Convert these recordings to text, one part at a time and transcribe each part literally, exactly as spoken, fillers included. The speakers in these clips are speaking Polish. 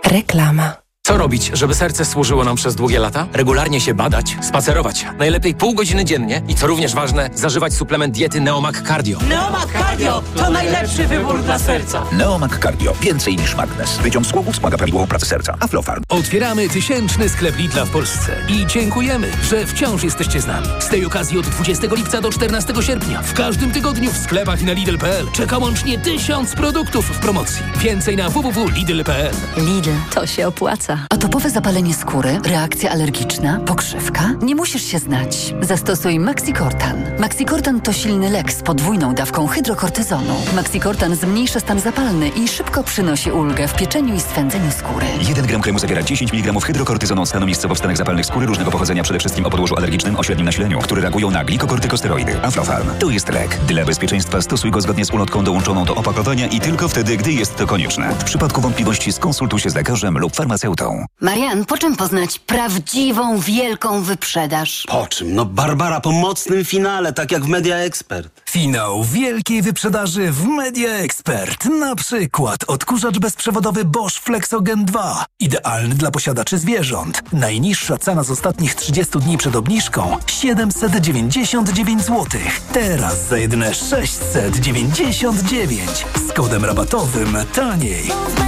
Reklama. Co robić, żeby serce służyło nam przez długie lata? Regularnie się badać, spacerować. Najlepiej pół godziny dziennie i co również ważne, zażywać suplement diety Neomag Cardio. Neomag Cardio to najlepszy wybór dla serca. Neomag Cardio. Więcej niż magnez. Wyciąg z głowu wspomaga prawidłową pracę serca. Aflofarm. Otwieramy tysięczny sklep Lidla w Polsce. I dziękujemy, że wciąż jesteście z nami. Z tej okazji od dwudziestego lipca do czternastego sierpnia w każdym tygodniu w sklepach i na Lidl kropka p l czeka łącznie tysiąc produktów w promocji. Więcej na w w w kropka lidl kropka p l. Lidl, to się opłaca. Atopowe zapalenie skóry, reakcja alergiczna, pokrzywka? Nie musisz się znać. Zastosuj Maxicortan. Maxicortan to silny lek z podwójną dawką hydrokortyzonu. Maxicortan zmniejsza stan zapalny i szybko przynosi ulgę w pieczeniu i swędzeniu skóry. jeden gram kremu zawiera dziesięć miligramów hydrokortyzonu od stanu miejscowo w stanach zapalnych skóry różnego pochodzenia, przede wszystkim o podłożu alergicznym o średnim nasileniu, które reagują na glikokortykosteroidy. Aflofarm. To jest lek. Dla bezpieczeństwa stosuj go zgodnie z ulotką dołączoną do opakowania i tylko wtedy, gdy jest to konieczne. W przypadku wątpliwości skonsultuj się z lekarzem lub farmaceutą. Marian, po czym poznać prawdziwą, wielką wyprzedaż? Po czym? No Barbara, po mocnym finale, tak jak w Media Expert. Finał wielkiej wyprzedaży w Media Expert. Na przykład odkurzacz bezprzewodowy Bosch Flexogen dwa. Idealny dla posiadaczy zwierząt. Najniższa cena z ostatnich trzydziestu dni przed obniżką siedemset dziewięćdziesiąt dziewięć złotych. Teraz za jedyne sześćset dziewięćdziesiąt dziewięć. Z kodem rabatowym taniej.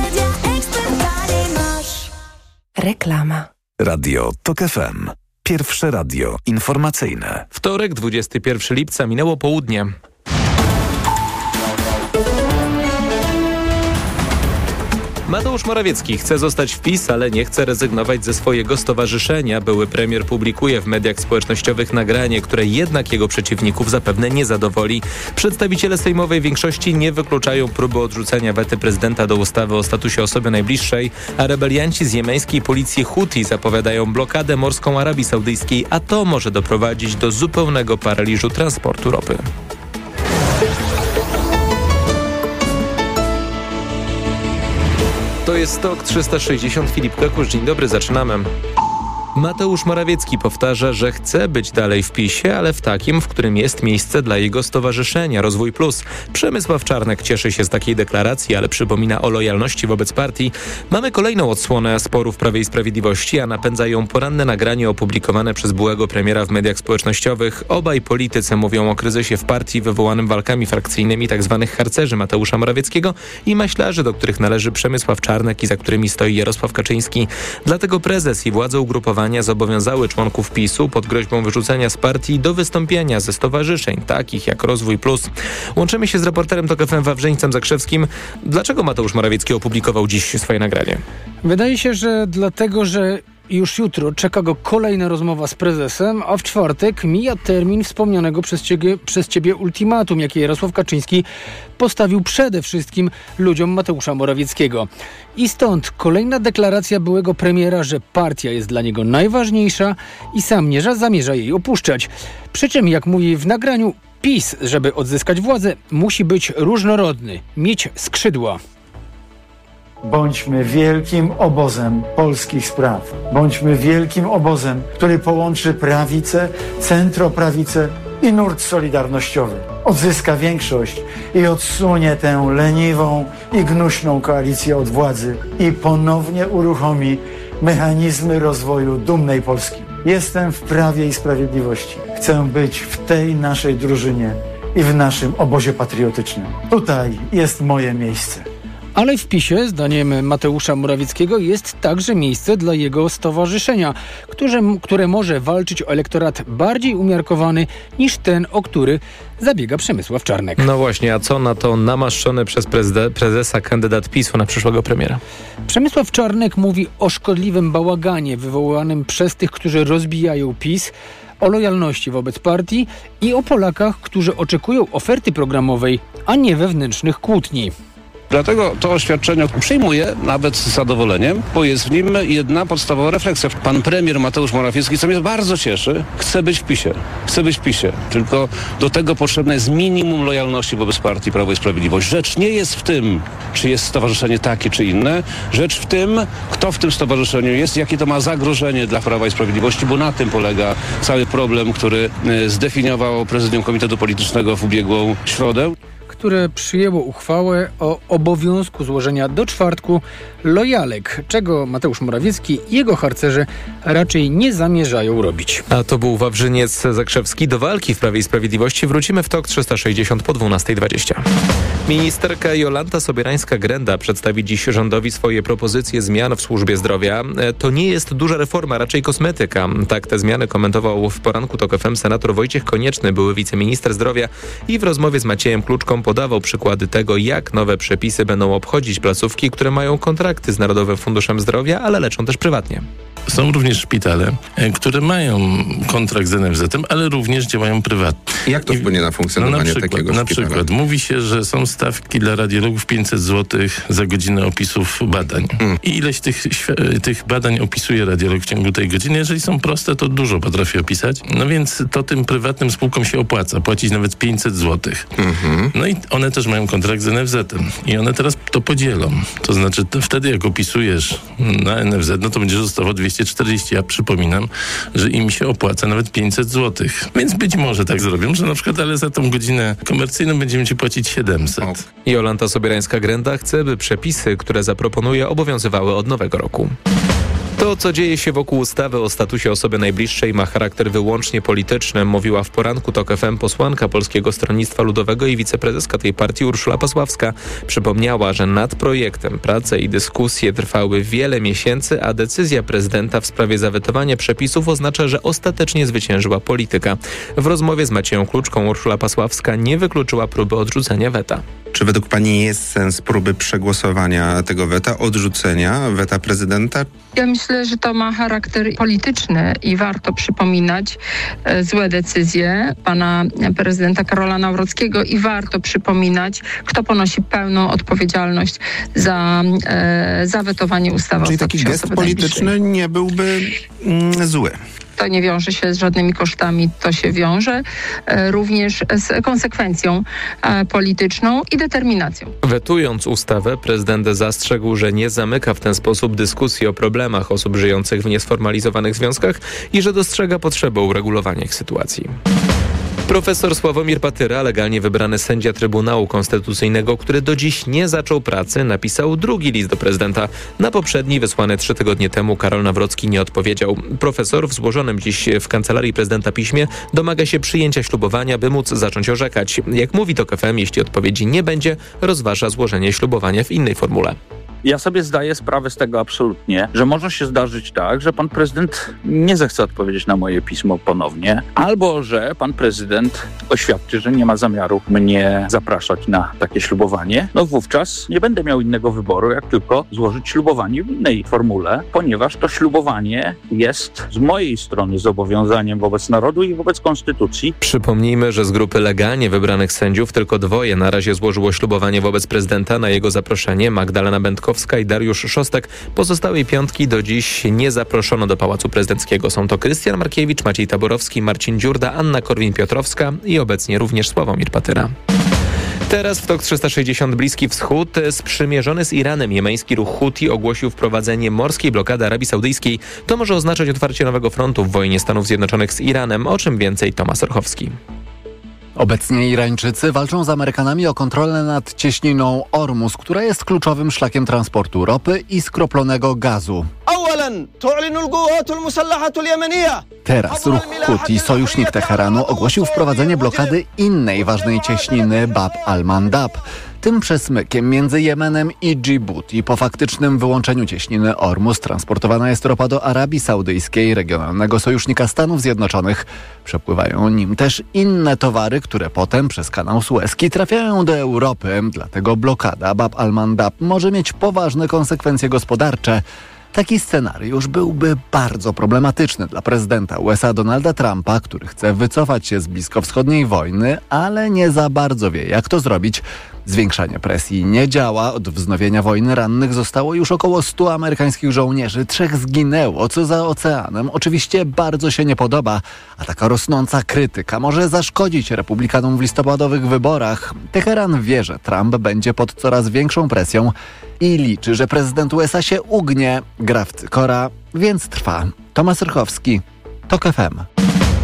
Reklama. Radio Tok F M. Pierwsze radio informacyjne. Wtorek, dwudziestego pierwszego lipca, minęło południe. Mateusz Morawiecki chce zostać w PiS, ale nie chce rezygnować ze swojego stowarzyszenia. Były premier publikuje w mediach społecznościowych nagranie, które jednak jego przeciwników zapewne nie zadowoli. Przedstawiciele sejmowej większości nie wykluczają próby odrzucenia wety prezydenta do ustawy o statusie osoby najbliższej, a rebelianci z jemeńskiej policji Huti zapowiadają blokadę morską Arabii Saudyjskiej, a to może doprowadzić do zupełnego paraliżu transportu ropy. To jest Tok trzysta sześćdziesiąt. Filip Kakusz, dzień dobry, zaczynamy. Mateusz Morawiecki powtarza, że chce być dalej w PiSie, ale w takim, w którym jest miejsce dla jego stowarzyszenia Rozwój Plus. Przemysław Czarnek cieszy się z takiej deklaracji, ale przypomina o lojalności wobec partii. Mamy kolejną odsłonę sporu w Prawie i Sprawiedliwości, a napędza ją poranne nagranie opublikowane przez byłego premiera w mediach społecznościowych. Obaj politycy mówią o kryzysie w partii wywołanym walkami frakcyjnymi tzw. harcerzy Mateusza Morawieckiego i maślarzy, do których należy Przemysław Czarnek i za którymi stoi Jarosław Kaczyński. Dlatego prezes i władze ugrupowania zobowiązały członków PiSu pod groźbą wyrzucenia z partii do wystąpienia ze stowarzyszeń, takich jak Rozwój Plus. Łączymy się z reporterem Tok F M Wawrzyńcem Zakrzewskim. Dlaczego Mateusz Morawiecki opublikował dziś swoje nagranie? Wydaje się, że dlatego, że już jutro czeka go kolejna rozmowa z prezesem, a w czwartek mija termin wspomnianego przez ciebie, przez ciebie ultimatum, jakie Jarosław Kaczyński postawił przede wszystkim ludziom Mateusza Morawieckiego. I stąd kolejna deklaracja byłego premiera, że partia jest dla niego najważniejsza i sam nie zamierza jej opuszczać. Przy czym, jak mówi w nagraniu, PiS, żeby odzyskać władzę, musi być różnorodny, mieć skrzydła. Bądźmy wielkim obozem polskich spraw. Bądźmy wielkim obozem, który połączy prawicę, centroprawicę i nurt solidarnościowy. Odzyska większość i odsunie tę leniwą i gnuśną koalicję od władzy i ponownie uruchomi mechanizmy rozwoju dumnej Polski. Jestem w Prawie i Sprawiedliwości. Chcę być w tej naszej drużynie i w naszym obozie patriotycznym. Tutaj jest moje miejsce. Ale w PiSie, zdaniem Mateusza Morawieckiego, jest także miejsce dla jego stowarzyszenia, które, które może walczyć o elektorat bardziej umiarkowany niż ten, o który zabiega Przemysław Czarnek. No właśnie, a co na to namaszczony przez prezes, prezesa kandydat PiSu na przyszłego premiera? Przemysław Czarnek mówi o szkodliwym bałaganie wywołanym przez tych, którzy rozbijają PiS, o lojalności wobec partii i o Polakach, którzy oczekują oferty programowej, a nie wewnętrznych kłótni. Dlatego to oświadczenie przyjmuję nawet z zadowoleniem, bo jest w nim jedna podstawowa refleksja. Pan premier Mateusz Morawiecki, co mnie bardzo cieszy, chce być w PiSie. Chce być w PiSie. Tylko do tego potrzebne jest minimum lojalności wobec partii Prawo i Sprawiedliwość. Rzecz nie jest w tym, czy jest stowarzyszenie takie czy inne. Rzecz w tym, kto w tym stowarzyszeniu jest, jakie to ma zagrożenie dla Prawa i Sprawiedliwości, bo na tym polega cały problem, który zdefiniował Prezydium Komitetu Politycznego w ubiegłą środę. które przyjęło uchwałę o obowiązku złożenia do czwartku lojalek, czego Mateusz Morawiecki i jego harcerze raczej nie zamierzają robić. A to był Wawrzyniec Zakrzewski. Do walki w Prawie i Sprawiedliwości wrócimy w Tok trzysta sześćdziesiąt po dwunasta dwadzieścia. Ministerka Jolanta Sobierańska-Grenda przedstawi dziś rządowi swoje propozycje zmian w służbie zdrowia. To nie jest duża reforma, raczej kosmetyka. Tak te zmiany komentował w poranku Tok F M senator Wojciech Konieczny, były wiceminister zdrowia, i w rozmowie z Maciejem Kluczką podawał przykłady tego, jak nowe przepisy będą obchodzić placówki, które mają kontrakty z Narodowym Funduszem Zdrowia, ale leczą też prywatnie. Są również szpitale, które mają kontrakt z N F Z-em, ale również działają prywatnie. Jak to wpłynie na funkcjonowanie no na przykład, takiego Na szpitala? przykład mówi się, że są stawki dla radiologów pięćset złotych za godzinę opisów badań. Hmm. I ileś tych, tych badań opisuje radiolog w ciągu tej godziny. Jeżeli są proste, to dużo potrafi opisać. No więc to tym prywatnym spółkom się opłaca płacić nawet pięćset złotych. Hmm. No i one też mają kontrakt z N F Z-em. I one teraz to podzielą. To znaczy to wtedy jak opisujesz na N F Z, no to będziesz dostawał dwieście czterdzieści. Ja przypominam, że im się opłaca nawet pięćset złotych. Więc być może tak zrobią, że na przykład ale za tą godzinę komercyjną będziemy ci płacić siedemset. Jolanta Sobierańska-Grenda chce, by przepisy, które zaproponuje, obowiązywały od nowego roku. To, co dzieje się wokół ustawy o statusie osoby najbliższej, ma charakter wyłącznie polityczny, mówiła w poranku Tok F M posłanka Polskiego Stronnictwa Ludowego i wiceprezeska tej partii Urszula Pasławska. Przypomniała, że nad projektem prace i dyskusje trwały wiele miesięcy, a decyzja prezydenta w sprawie zawetowania przepisów oznacza, że ostatecznie zwyciężyła polityka. W rozmowie z Macieją Kluczką Urszula Pasławska nie wykluczyła próby odrzucenia weta. Czy według pani jest sens próby przegłosowania tego weta, odrzucenia weta prezydenta? Ja myślę, że to ma charakter polityczny i warto przypominać e, złe decyzje pana prezydenta Karola Nawrockiego i warto przypominać, kto ponosi pełną odpowiedzialność za e, zawetowanie ustawy. Czyli taki gest polityczny nie byłby mm, zły. To nie wiąże się z żadnymi kosztami, to się wiąże e, również z konsekwencją e, polityczną i determinacją. Wetując ustawę, prezydent zastrzegł, że nie zamyka w ten sposób dyskusji o problemach osób żyjących w niesformalizowanych związkach i że dostrzega potrzebę uregulowania ich sytuacji. Profesor Sławomir Patyra, legalnie wybrany sędzia Trybunału Konstytucyjnego, który do dziś nie zaczął pracy, napisał drugi list do prezydenta. Na poprzedni, wysłany trzy tygodnie temu, Karol Nawrocki nie odpowiedział. Profesor w złożonym dziś w Kancelarii Prezydenta piśmie domaga się przyjęcia ślubowania, by móc zacząć orzekać. Jak mówi Tok F M, jeśli odpowiedzi nie będzie, rozważa złożenie ślubowania w innej formule. Ja sobie zdaję sprawę z tego absolutnie, że może się zdarzyć tak, że pan prezydent nie zechce odpowiedzieć na moje pismo ponownie, albo że pan prezydent oświadczy, że nie ma zamiaru mnie zapraszać na takie ślubowanie. No wówczas nie będę miał innego wyboru, jak tylko złożyć ślubowanie w innej formule, ponieważ to ślubowanie jest z mojej strony zobowiązaniem wobec narodu i wobec konstytucji. Przypomnijmy, że z grupy legalnie wybranych sędziów tylko dwoje na razie złożyło ślubowanie wobec prezydenta na jego zaproszenie: Magdalena Będkowska i Dariusz Szostek. Pozostałej piątki do dziś nie zaproszono do Pałacu Prezydenckiego. Są to Krystian Markiewicz, Maciej Taborowski, Marcin Dziurda, Anna Korwin-Piotrowska i obecnie również Sławomir Patyra. Teraz w Tok trzysta sześćdziesiąt Bliski Wschód. Sprzymierzony z Iranem jemeński ruch Huti ogłosił wprowadzenie morskiej blokady Arabii Saudyjskiej. To może oznaczać otwarcie nowego frontu w wojnie Stanów Zjednoczonych z Iranem. O czym więcej Tomasz Orchowski. Obecnie Irańczycy walczą z Amerykanami o kontrolę nad cieśniną Ormus, która jest kluczowym szlakiem transportu ropy i skroplonego gazu. Teraz ruch Huti, sojusznik Teheranu, ogłosił wprowadzenie blokady innej ważnej cieśniny Bab al-Mandab. Tym przesmykiem między Jemenem i Dżibuti po faktycznym wyłączeniu cieśniny Ormus transportowana jest ropa do Arabii Saudyjskiej, regionalnego sojusznika Stanów Zjednoczonych. Przepływają nim też inne towary, które potem przez kanał Suezki trafiają do Europy. Dlatego blokada Bab al-Mandab może mieć poważne konsekwencje gospodarcze. Taki scenariusz byłby bardzo problematyczny dla prezydenta U S A Donalda Trumpa, który chce wycofać się z bliskowschodniej wojny, ale nie za bardzo wie, jak to zrobić. Zwiększanie presji nie działa. Od wznowienia wojny rannych zostało już około stu amerykańskich żołnierzy. Trzech zginęło, co za oceanem oczywiście bardzo się nie podoba. A taka rosnąca krytyka może zaszkodzić republikanom w listopadowych wyborach. Teheran wie, że Trump będzie pod coraz większą presją i liczy, że prezydent U S A się ugnie. Gra w cykora, więc trwa. Tomasz Rychowski, Tok F M.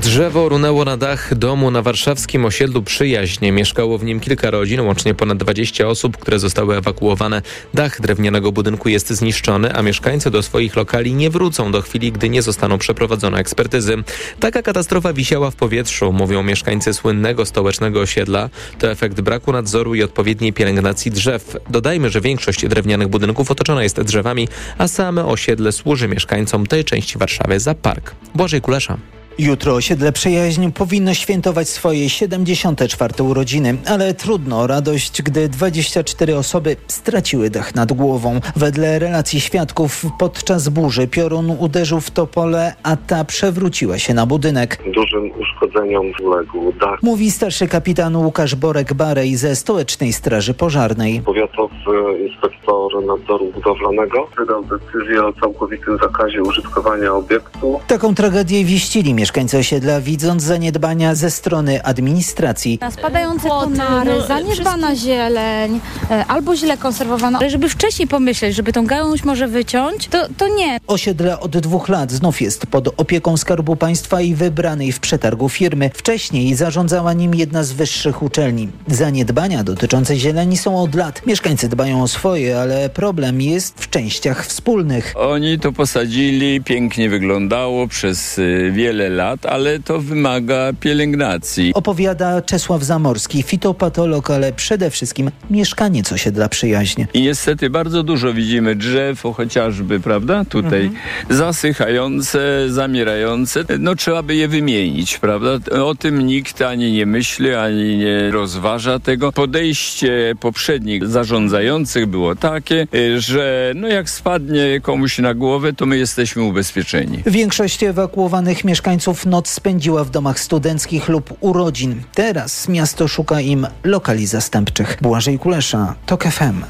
Drzewo runęło na dach domu na warszawskim osiedlu Przyjaźnie. Mieszkało w nim kilka rodzin, łącznie ponad dwadzieścia osób, które zostały ewakuowane. Dach drewnianego budynku jest zniszczony, a mieszkańcy do swoich lokali nie wrócą do chwili, gdy nie zostaną przeprowadzone ekspertyzy. Taka katastrofa wisiała w powietrzu, mówią mieszkańcy słynnego stołecznego osiedla. To efekt braku nadzoru i odpowiedniej pielęgnacji drzew. Dodajmy, że większość drewnianych budynków otoczona jest drzewami, a same osiedle służy mieszkańcom tej części Warszawy za park. Błażej Kulesza. Jutro osiedle Przyjaźń powinno świętować swoje siedemdziesiąte czwarte urodziny, ale trudno o radość, gdy dwadzieścia cztery osoby straciły dach nad głową. Wedle relacji świadków podczas burzy piorun uderzył w topole, a ta przewróciła się na budynek. Dużym uszkodzeniom uległ dach. Mówi starszy kapitan Łukasz Borek-Barej ze Stołecznej Straży Pożarnej. Powiatowy inspektor nadzoru budowlanego wydał decyzję o całkowitym zakazie użytkowania obiektu. Taką tragedię wieścili mieszkańcy osiedla, widząc zaniedbania ze strony administracji. Spadające konary, zaniedbana zieleń, albo źle konserwowana. Ale żeby wcześniej pomyśleć, żeby tą gałąź może wyciąć, to, to nie. Osiedle od dwóch lat znów jest pod opieką Skarbu Państwa i wybranej w przetargu firmy. Wcześniej zarządzała nim jedna z wyższych uczelni. Zaniedbania dotyczące zieleni są od lat. Mieszkańcy dbają o swoje, ale problem jest w częściach wspólnych. Oni to posadzili, pięknie wyglądało przez wiele lat, ale to wymaga pielęgnacji. Opowiada Czesław Zamorski, fitopatolog, ale przede wszystkim mieszkaniec osiedla Przyjaźń. I niestety bardzo dużo widzimy drzew, chociażby, prawda, tutaj mhm. zasychające, zamierające. No trzeba by je wymienić, prawda? O tym nikt ani nie myśli, ani nie rozważa tego. Podejście poprzednich zarządzających było takie, że no jak spadnie komuś na głowę, to my jesteśmy ubezpieczeni. Większość ewakuowanych mieszkańców noc spędziła w domach studenckich lub urodzin. Teraz miasto szuka im lokali zastępczych. Błażej Kulesza, TOK F M.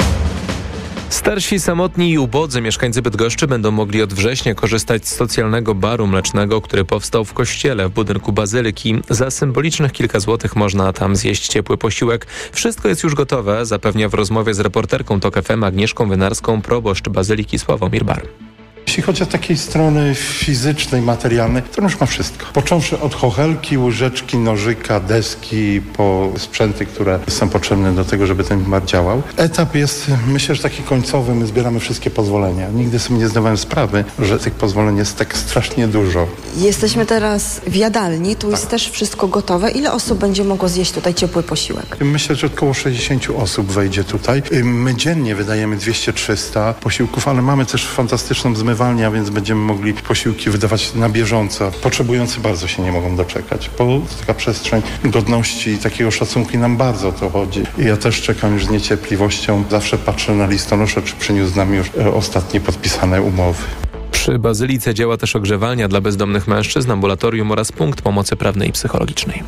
Starsi, samotni i ubodzy mieszkańcy Bydgoszczy będą mogli od września korzystać z socjalnego baru mlecznego, który powstał w kościele w budynku Bazylyki. Za symbolicznych kilka złotych można tam zjeść ciepły posiłek. Wszystko jest już gotowe, zapewnia w rozmowie z reporterką TOK F M Agnieszką Wynarską proboszcz Bazyliki Sławomir Bar. Jeśli chodzi o takiej strony fizycznej, materialnej, to już ma wszystko. Począwszy od chochelki, łyżeczki, nożyka, deski, po sprzęty, które są potrzebne do tego, żeby ten bar działał. Etap jest, myślę, że taki końcowy. My zbieramy wszystkie pozwolenia. Nigdy sobie nie zdawałem sprawy, że tych pozwoleń jest tak strasznie dużo. Jesteśmy teraz w jadalni, tu tak. Jest też wszystko gotowe. Ile osób będzie mogło zjeść tutaj ciepły posiłek? Myślę, że około sześćdziesiąt osób wejdzie tutaj. My dziennie wydajemy dwieście trzysta posiłków, ale mamy też fantastyczną zmywalnię, a więc będziemy mogli posiłki wydawać na bieżąco. Potrzebujący bardzo się nie mogą doczekać, bo taka przestrzeń godności i takiego szacunku i nam bardzo o to chodzi. I ja też czekam już z niecierpliwością. Zawsze patrzę na listonosza, czy przyniósł nam już ostatnie podpisane umowy. Przy Bazylice działa też ogrzewalnia dla bezdomnych mężczyzn, ambulatorium oraz punkt pomocy prawnej i psychologicznej.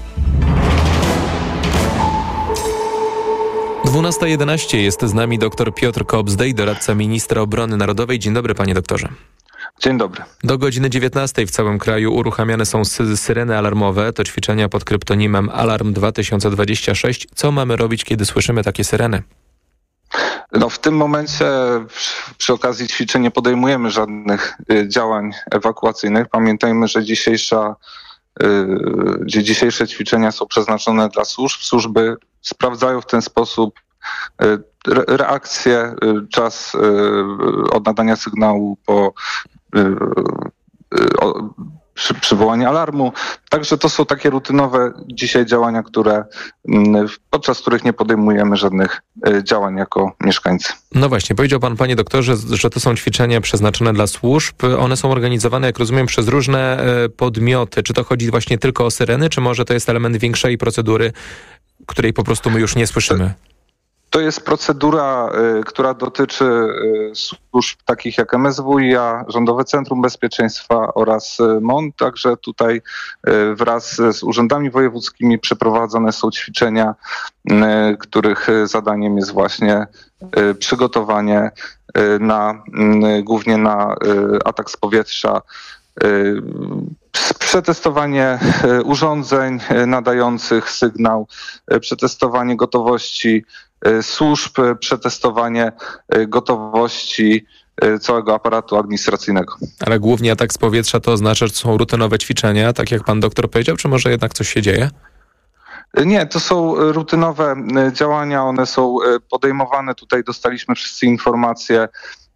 dwunasta jedenaście jest z nami dr Piotr Kobzdej, doradca ministra obrony narodowej. Dzień dobry, panie doktorze. Dzień dobry. Do godziny dziewiętnastej w całym kraju uruchamiane są sy- syreny alarmowe. To ćwiczenia pod kryptonimem Alarm dwa tysiące dwadzieścia sześć. Co mamy robić, kiedy słyszymy takie syreny? No w tym momencie przy, przy okazji ćwiczeń nie podejmujemy żadnych y, działań ewakuacyjnych. Pamiętajmy, że dzisiejsza, y, dzisiejsze ćwiczenia są przeznaczone dla służb. Służby sprawdzają w ten sposób y, re, reakcję, y, czas y, od nadania sygnału po y, y, o, przy przywołaniu alarmu. Także to są takie rutynowe dzisiaj działania, które, podczas których nie podejmujemy żadnych działań jako mieszkańcy. No właśnie, powiedział pan, panie doktorze, że to są ćwiczenia przeznaczone dla służb. One są organizowane, jak rozumiem, przez różne podmioty. Czy to chodzi właśnie tylko o syreny, czy może to jest element większej procedury, której po prostu my już nie słyszymy? To jest procedura, y, która dotyczy y, służb takich jak M S W i A, Rządowe Centrum Bezpieczeństwa oraz y, M O N. Także tutaj y, wraz z urzędami wojewódzkimi przeprowadzane są ćwiczenia, y, których zadaniem jest właśnie y, przygotowanie y, na, y, głównie na y, atak z powietrza, y, przetestowanie urządzeń nadających sygnał, przetestowanie gotowości służb, przetestowanie gotowości całego aparatu administracyjnego. Ale głównie atak z powietrza to oznacza, że to są rutynowe ćwiczenia, tak jak pan doktor powiedział, czy może jednak coś się dzieje? Nie, to są rutynowe działania, one są podejmowane. Tutaj dostaliśmy wszyscy informacje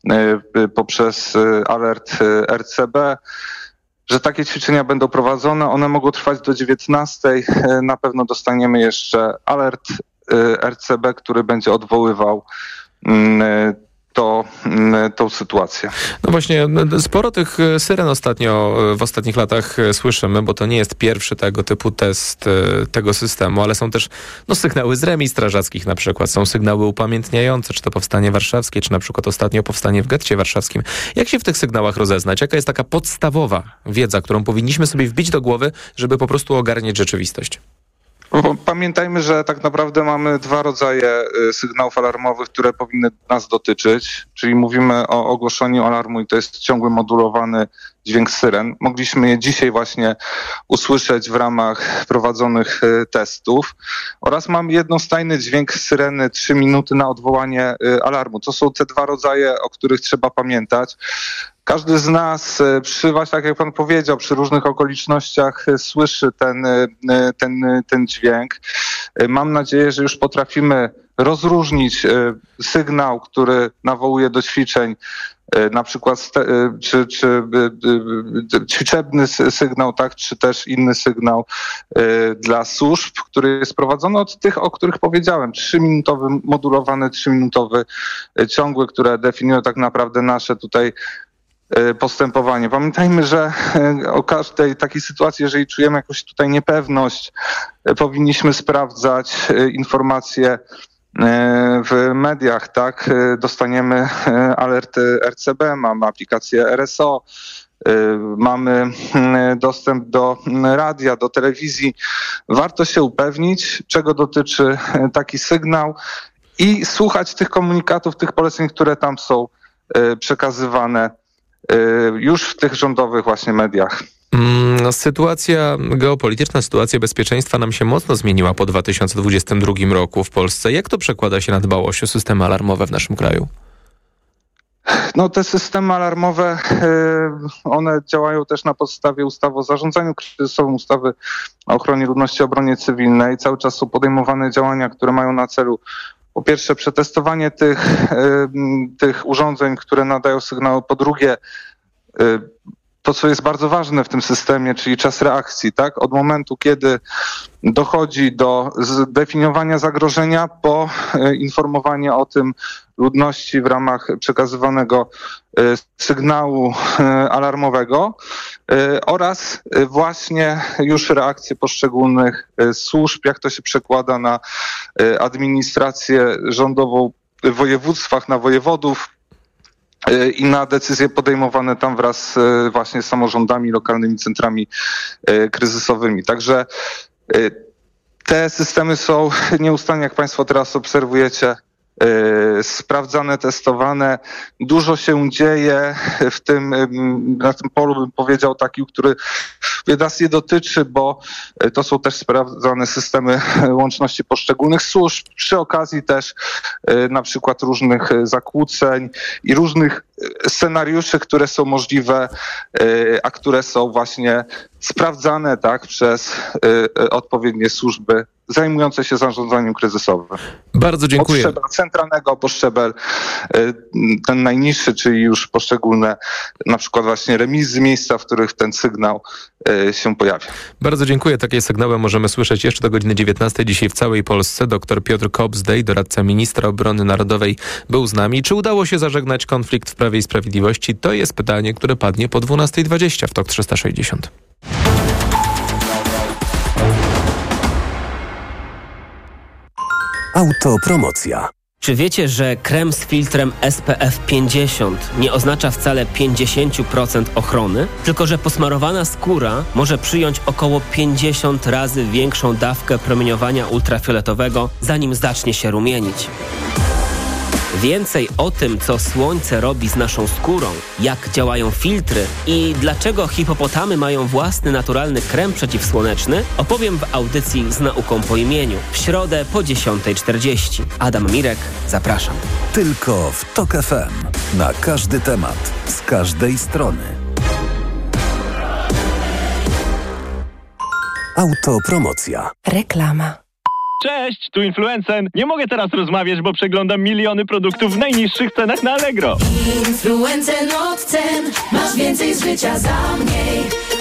poprzez alert R C B, że takie ćwiczenia będą prowadzone. One mogą trwać do dziewiętnastej. Na pewno dostaniemy jeszcze alert R C B, który będzie odwoływał To, tą sytuację. No właśnie, sporo tych syren ostatnio, w ostatnich latach słyszymy, bo to nie jest pierwszy tego typu test tego systemu, ale są też no, sygnały z remi strażackich na przykład, są sygnały upamiętniające, czy to powstanie warszawskie, czy na przykład ostatnio powstanie w getcie warszawskim. Jak się w tych sygnałach rozeznać? Jaka jest taka podstawowa wiedza, którą powinniśmy sobie wbić do głowy, żeby po prostu ogarniać rzeczywistość? Pamiętajmy, że tak naprawdę mamy dwa rodzaje sygnałów alarmowych, które powinny nas dotyczyć, czyli mówimy o ogłoszeniu alarmu i to jest ciągły modulowany dźwięk syren. Mogliśmy je dzisiaj właśnie usłyszeć w ramach prowadzonych testów oraz mamy jednostajny dźwięk syreny trzy minuty na odwołanie alarmu. To są te dwa rodzaje, o których trzeba pamiętać. Każdy z nas przy, właśnie tak jak pan powiedział, przy różnych okolicznościach słyszy ten, ten, ten dźwięk. Mam nadzieję, że już potrafimy rozróżnić sygnał, który nawołuje do ćwiczeń, na przykład czy, czy ćwiczebny sygnał, tak, czy też inny sygnał dla służb, który jest prowadzony od tych, o których powiedziałem. Trzyminutowy, modulowany, trzyminutowy, ciągły, które definiują tak naprawdę nasze tutaj postępowanie. Pamiętajmy, że o każdej takiej sytuacji, jeżeli czujemy jakąś tutaj niepewność, powinniśmy sprawdzać informacje w mediach, tak? Dostaniemy alerty R C B, mamy aplikację R S O, mamy dostęp do radia, do telewizji. Warto się upewnić, czego dotyczy taki sygnał i słuchać tych komunikatów, tych poleceń, które tam są przekazywane już w tych rządowych właśnie mediach. Sytuacja geopolityczna, sytuacja bezpieczeństwa nam się mocno zmieniła po dwa tysiące dwudziestym drugim roku w Polsce. Jak to przekłada się na dbałość o systemy alarmowe w naszym kraju? No te systemy alarmowe, one działają też na podstawie ustawy o zarządzaniu kryzysowym, ustawy o ochronie ludności i obronie cywilnej. Cały czas są podejmowane działania, które mają na celu po pierwsze przetestowanie tych, tych urządzeń, które nadają sygnały, po drugie to, co jest bardzo ważne w tym systemie, czyli czas reakcji, tak? Od momentu, kiedy dochodzi do zdefiniowania zagrożenia, po informowanie o tym ludności w ramach przekazywanego sygnału alarmowego oraz właśnie już reakcje poszczególnych służb, jak to się przekłada na administrację rządową w województwach, na wojewodów, i na decyzje podejmowane tam wraz właśnie z samorządami, lokalnymi centrami kryzysowymi. Także te systemy są nieustannie, jak państwo teraz obserwujecie, sprawdzane, testowane. Dużo się dzieje w tym, na tym polu, bym powiedział, taki, który nas nie dotyczy, bo to są też sprawdzane systemy łączności poszczególnych służb, przy okazji też na przykład różnych zakłóceń i różnych scenariuszy, które są możliwe, a które są właśnie sprawdzane, tak, przez odpowiednie służby zajmujące się zarządzaniem kryzysowym. Bardzo dziękuję. Od szczebla centralnego po szczebel ten najniższy, czyli już poszczególne na przykład właśnie remizy, miejsca, w których ten sygnał się pojawia. Bardzo dziękuję. Takie sygnały możemy słyszeć jeszcze do godziny dziewiętnastej dzisiaj w całej Polsce. Doktor Piotr Kobzdej, doradca ministra obrony narodowej, był z nami. Czy udało się zażegnać konflikt w Prawie i Sprawiedliwości? To jest pytanie, które padnie po dwunastej dwadzieścia w TOK trzysta sześćdziesiąt. Autopromocja. Czy wiecie, że krem z filtrem S P F pięćdziesiąt nie oznacza wcale pięćdziesiąt procent ochrony? Tylko że posmarowana skóra może przyjąć około pięćdziesiąt razy większą dawkę promieniowania ultrafioletowego, zanim zacznie się rumienić. Więcej o tym, co słońce robi z naszą skórą, jak działają filtry i dlaczego hipopotamy mają własny naturalny krem przeciwsłoneczny, opowiem w audycji Z nauką po imieniu w środę po dziesiątej czterdzieści. Adam Mirek, zapraszam. Tylko w Tok F M. Na każdy temat, z każdej strony. Autopromocja. Reklama. Cześć, tu Influencen. Nie mogę teraz rozmawiać, bo przeglądam miliony produktów w najniższych cenach na Allegro. Influencen od cen. Masz więcej z życia za mniej.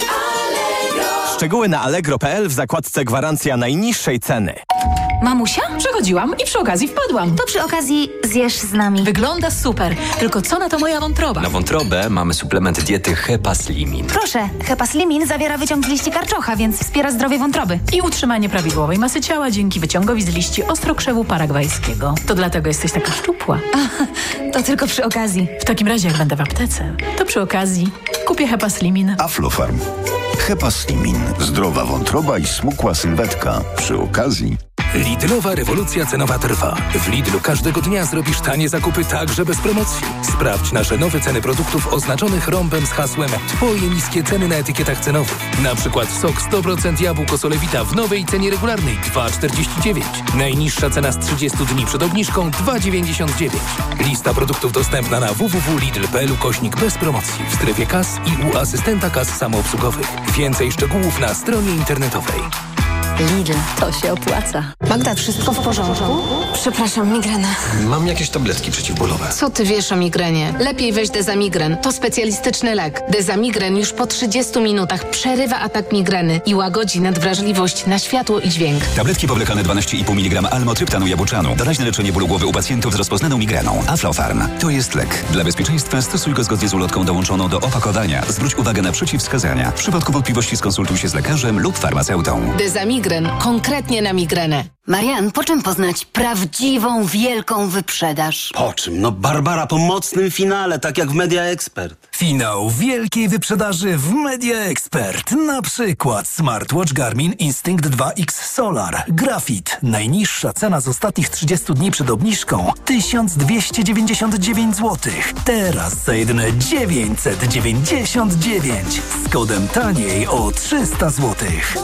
Allegro. Szczegóły na allegro kropka p l w zakładce gwarancja najniższej ceny. Mamusia? Przechodziłam i przy okazji wpadłam. To przy okazji zjesz z nami. Wygląda super. Tylko co na to moja wątroba? Na wątrobę mamy suplement diety Hepaslimin. Proszę, Hepaslimin zawiera wyciąg z liści karczocha, więc wspiera zdrowie wątroby. I utrzymanie prawidłowej masy ciała dzięki wyciągowi z liści ostrokrzewu paragwajskiego. To dlatego jesteś taka szczupła. A, to tylko przy okazji. W takim razie, jak będę w aptece, to przy okazji kupię Hepaslimin. Aflofarm. Hepaslimin. Zdrowa wątroba i smukła sylwetka. Przy okazji... Lidlowa rewolucja cenowa trwa. W Lidlu każdego dnia zrobisz tanie zakupy także bez promocji. Sprawdź nasze nowe ceny produktów oznaczonych rąbem z hasłem Twoje niskie ceny na etykietach cenowych. Na przykład sok sto procent jabłko Solewita w nowej cenie regularnej dwa czterdzieści dziewięć. Najniższa cena z trzydziestu dni przed obniżką dwa dziewięćdziesiąt dziewięć. Lista produktów dostępna na w w w kropka lidl kropka p l ukośnik bez promocji w strefie kas i u asystenta kas samoobsługowych. Więcej szczegółów na stronie internetowej. Lidl, to się opłaca. Magda, wszystko w porządku? Przepraszam, migrena. Mam jakieś tabletki przeciwbólowe. Co ty wiesz o migrenie? Lepiej weź Dezamigren. To specjalistyczny lek. Dezamigren już po trzydziestu minutach przerywa atak migreny i łagodzi nadwrażliwość na światło i dźwięk. Tabletki powlekane dwanaście i pół miligrama almotryptanu jabłczanu. Doraźne leczenie bólu głowy u pacjentów z rozpoznaną migreną. Aflofarm. To jest lek. Dla bezpieczeństwa stosuj go zgodnie z ulotką dołączoną do opakowania. Zwróć uwagę na przeciwwskazania. W przypadku wątpliwości skonsultuj się z lekarzem lub farmaceutą. Dezamigren. Konkretnie na migrenę. Marian, po czym poznać prawdziwą, wielką wyprzedaż? Po czym? No Barbara, po mocnym finale, tak jak w Media Expert. Finał wielkiej wyprzedaży w Media Expert. Na przykład smartwatch Garmin Instinct dwa X Solar. Grafit. Najniższa cena z ostatnich trzydziestu dni przed obniżką tysiąc dwieście dziewięćdziesiąt dziewięć złotych. Teraz za jedyne dziewięćset dziewięćdziesiąt dziewięć. Z kodem taniej o trzysta złotych.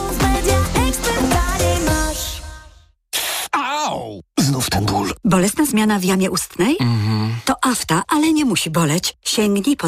Au! Znów ten ból. Bolesna zmiana w jamie ustnej? Mhm. To afta, ale nie musi boleć. Sięgnij po